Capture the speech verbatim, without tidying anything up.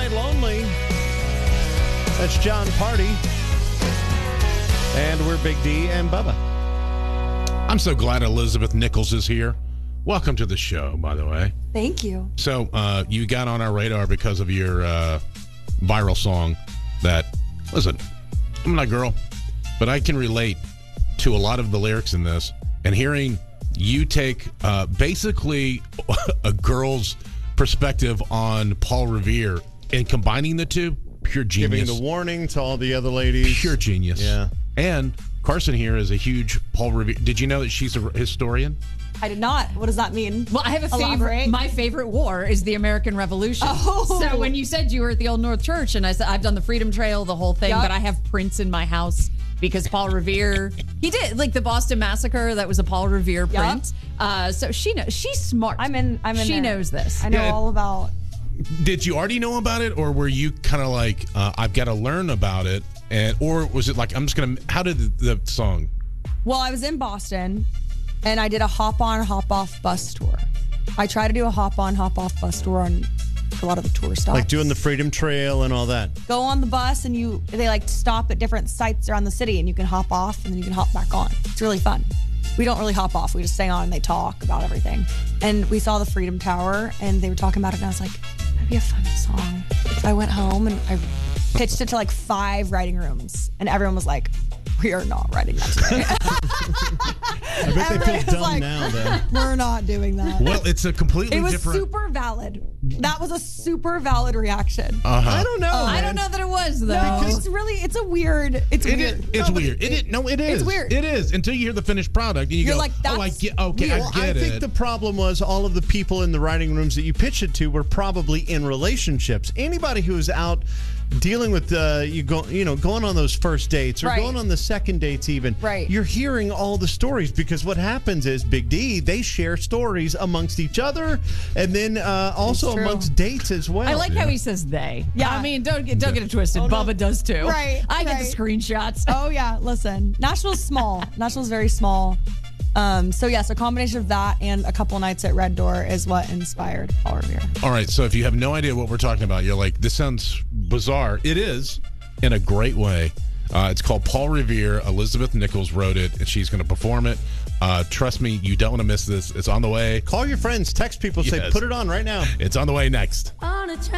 Get Lonely. That's John Party. And we're Big D and Bubba. I'm so glad Elizabeth Nichols is here. Welcome to the show, by the way. Thank you. So uh, you got on our radar because of your uh, viral song that, listen, I'm not a girl, but I can relate to a lot of the lyrics in this. And hearing you take uh, basically a girl's perspective on Paul Revere and combining the two, pure genius. Giving the warning to all the other ladies. Pure genius. Yeah. And Carson here is a huge Paul Revere. Did you know that she's a historian? I did not. What does that mean? Well, I have a Elaborate. favorite. My favorite war is the American Revolution. Oh. So when you said you were at the Old North Church, and I said I've done the Freedom Trail, the whole thing, Yep. but I have prints in my house because Paul Revere, he did like the Boston Massacre. That was a Paul Revere Yep. print. Uh, so she knows. She's smart. I'm in. I'm in. She there. knows this. I know Yeah. all about. Did you already know about it, or were you kind of like, uh, I've got to learn about it, and or was it like, I'm just gonna? How did the, the song? Well, I was in Boston, and I did a hop on, hop off bus tour. I try to do a hop on, hop off bus tour on a lot of the tour stops. Like doing the Freedom Trail and all that. Go on the bus, and you they like stop at different sites around the city, and you can hop off, and then you can hop back on. It's really fun. We don't really hop off. We just stay on, and they talk about everything. And we saw the Freedom Tower, and they were talking about it, and I was like, that'd be a fun song. So I went home, and I pitched it to like five writing rooms, and everyone was like, we are not writing that today. I bet they feel Everybody's dumb like, now, though. We're not doing that. Well, it's a completely It was different. super valid. That was a super valid reaction. Uh-huh. I don't know. I man. don't know that it was though. No, it's really, it's a weird, it's It weird. is, it's No, but weird. It, it, no, it is. It's weird. It is until you hear the finished product and you You're go, like, "Oh, I that's get. Okay, weird." I Well, get I think it." the problem was all of the people in the writing rooms that you pitched it to were probably in relationships. Anybody who is out dealing with uh, you go, you know, going on those first dates or Right. going on the second dates, even. Right. You're hearing all the stories because what happens is Big D they share stories amongst each other and then uh, also It's true. amongst dates as well. I like how he says they. Yeah. I mean, don't get don't get it twisted. Oh, no. Bubba does too. Right, I get the right. screenshots. Oh yeah, listen, Nashville's small. Nashville's very small. Um, so yes, a combination of that and a couple nights at Red Door is what inspired Paul Revere. All right, so if you have no idea what we're talking about, you're like, this sounds bizarre. It is, in a great way. Uh, it's called Paul Revere. Elizabeth Nichols wrote it, and she's going to perform it. Uh, trust me, you don't want to miss this. It's on the way. Call your friends, text people, say, Yes. put it on right now. It's on the way next. On a